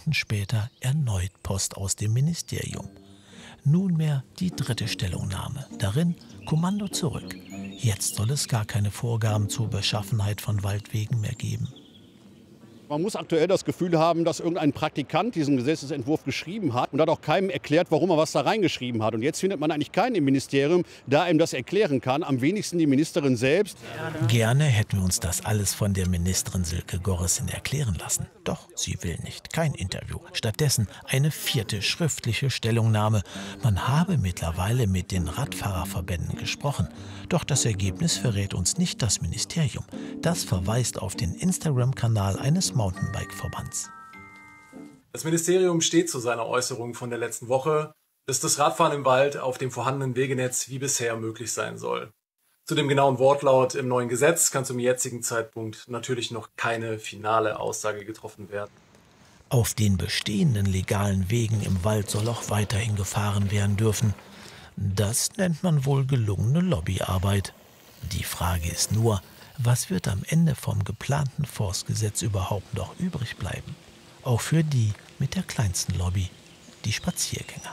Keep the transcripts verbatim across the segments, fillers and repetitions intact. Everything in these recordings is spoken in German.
Stunden später erneut Post aus dem Ministerium. Nunmehr die dritte Stellungnahme. Darin Kommando zurück. Jetzt soll es gar keine Vorgaben zur Beschaffenheit von Waldwegen mehr geben. Man muss aktuell das Gefühl haben, dass irgendein Praktikant diesen Gesetzesentwurf geschrieben hat und hat auch keinem erklärt, warum er was da reingeschrieben hat. Und jetzt findet man eigentlich keinen im Ministerium, der einem das erklären kann. Am wenigsten die Ministerin selbst. Gerne hätten wir uns das alles von der Ministerin Silke Gorissen erklären lassen. Doch sie will nicht. Kein Interview. Stattdessen eine vierte schriftliche Stellungnahme. Man habe mittlerweile mit den Radfahrerverbänden gesprochen. Doch das Ergebnis verrät uns nicht das Ministerium. Das verweist auf den Instagram-Kanal eines Mountainbike-Verbands. Das Ministerium steht zu seiner Äußerung von der letzten Woche, dass das Radfahren im Wald auf dem vorhandenen Wegenetz wie bisher möglich sein soll. Zu dem genauen Wortlaut im neuen Gesetz kann zum jetzigen Zeitpunkt natürlich noch keine finale Aussage getroffen werden. Auf den bestehenden legalen Wegen im Wald soll auch weiterhin gefahren werden dürfen. Das nennt man wohl gelungene Lobbyarbeit. Die Frage ist nur, was wird am Ende vom geplanten Forstgesetz überhaupt noch übrig bleiben? Auch für die mit der kleinsten Lobby, die Spaziergänger.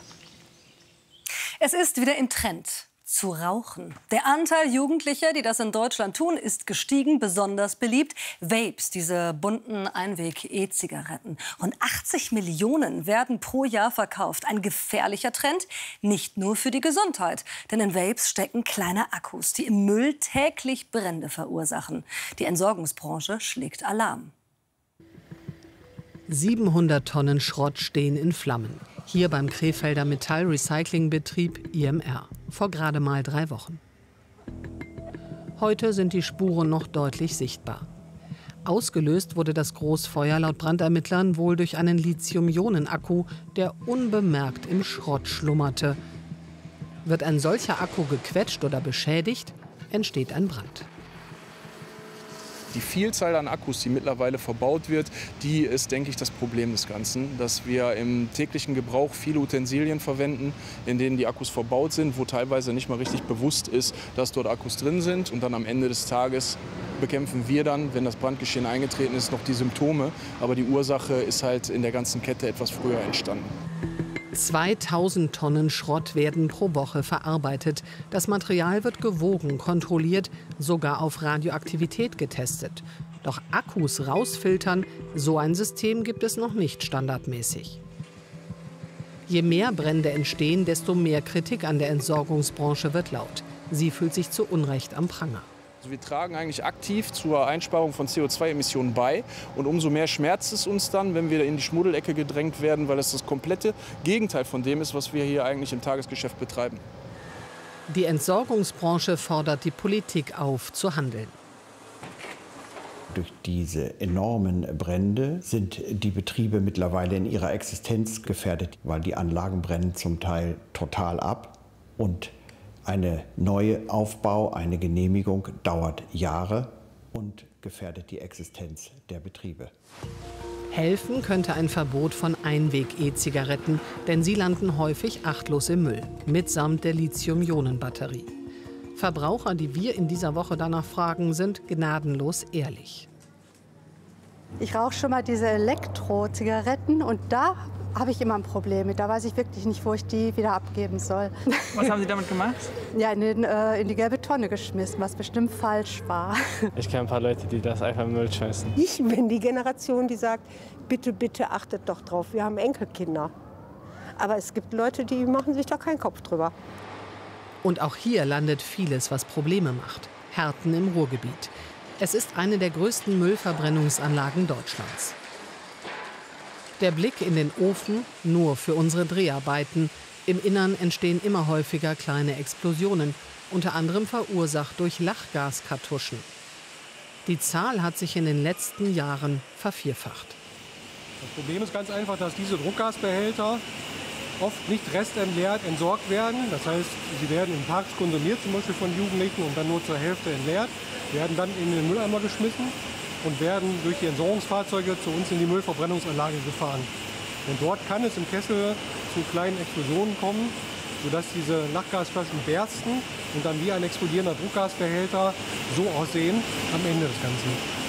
Es ist wieder im Trend zu rauchen. Der Anteil Jugendlicher, die das in Deutschland tun, ist gestiegen, besonders beliebt. Vapes, diese bunten Einweg-E-Zigaretten. Rund achtzig Millionen werden pro Jahr verkauft. Ein gefährlicher Trend, nicht nur für die Gesundheit. Denn in Vapes stecken kleine Akkus, die im Müll täglich Brände verursachen. Die Entsorgungsbranche schlägt Alarm. siebenhundert Tonnen Schrott stehen in Flammen. Hier beim Krefelder Metallrecyclingbetrieb I M R. Vor gerade mal drei Wochen. Heute sind die Spuren noch deutlich sichtbar. Ausgelöst wurde das Großfeuer laut Brandermittlern wohl durch einen Lithium-Ionen-Akku, der unbemerkt im Schrott schlummerte. Wird ein solcher Akku gequetscht oder beschädigt, entsteht ein Brand. Die Vielzahl an Akkus, die mittlerweile verbaut wird, die ist, denke ich, das Problem des Ganzen. Dass wir im täglichen Gebrauch viele Utensilien verwenden, in denen die Akkus verbaut sind, wo teilweise nicht mal richtig bewusst ist, dass dort Akkus drin sind. Und dann am Ende des Tages bekämpfen wir dann, wenn das Brandgeschehen eingetreten ist, noch die Symptome. Aber die Ursache ist halt in der ganzen Kette etwas früher entstanden. zweitausend Tonnen Schrott werden pro Woche verarbeitet. Das Material wird gewogen, kontrolliert, sogar auf Radioaktivität getestet. Doch Akkus rausfiltern, so ein System gibt es noch nicht standardmäßig. Je mehr Brände entstehen, desto mehr Kritik an der Entsorgungsbranche wird laut. Sie fühlt sich zu Unrecht am Pranger. Also wir tragen eigentlich aktiv zur Einsparung von C O zwei Emissionen bei. Und umso mehr schmerzt es uns dann, wenn wir in die Schmuddelecke gedrängt werden, weil es das komplette Gegenteil von dem ist, was wir hier eigentlich im Tagesgeschäft betreiben. Die Entsorgungsbranche fordert die Politik auf, zu handeln. Durch diese enormen Brände sind die Betriebe mittlerweile in ihrer Existenz gefährdet, weil die Anlagen brennen zum Teil total ab. Und eine neue Aufbau, eine Genehmigung dauert Jahre und gefährdet die Existenz der Betriebe. Helfen könnte ein Verbot von Einweg-E-Zigaretten, denn sie landen häufig achtlos im Müll, mitsamt der Lithium-Ionen-Batterie. Verbraucher, die wir in dieser Woche danach fragen, sind gnadenlos ehrlich. Ich rauche schon mal diese Elektro-Zigaretten und da habe ich immer ein Problem mit. Da weiß ich wirklich nicht, wo ich die wieder abgeben soll. Was haben Sie damit gemacht? Ja, in, den, äh, in die gelbe Tonne geschmissen, was bestimmt falsch war. Ich kenne ein paar Leute, die das einfach im Müll schmeißen. Ich bin die Generation, die sagt, bitte, bitte achtet doch drauf, wir haben Enkelkinder. Aber es gibt Leute, die machen sich da keinen Kopf drüber. Und auch hier landet vieles, was Probleme macht. Herten im Ruhrgebiet. Es ist eine der größten Müllverbrennungsanlagen Deutschlands. Der Blick in den Ofen nur für unsere Dreharbeiten. Im Innern entstehen immer häufiger kleine Explosionen, unter anderem verursacht durch Lachgaskartuschen. Die Zahl hat sich in den letzten Jahren vervierfacht. Das Problem ist ganz einfach, dass diese Druckgasbehälter oft nicht restentleert entsorgt werden. Das heißt, sie werden in Parks konsumiert, zum Beispiel von Jugendlichen, und dann nur zur Hälfte entleert, werden dann in den Mülleimer geschmissen und werden durch die Entsorgungsfahrzeuge zu uns in die Müllverbrennungsanlage gefahren. Und dort kann es im Kessel zu kleinen Explosionen kommen, sodass diese Lachgasflaschen bersten und dann wie ein explodierender Druckgasbehälter so aussehen am Ende des Ganzen.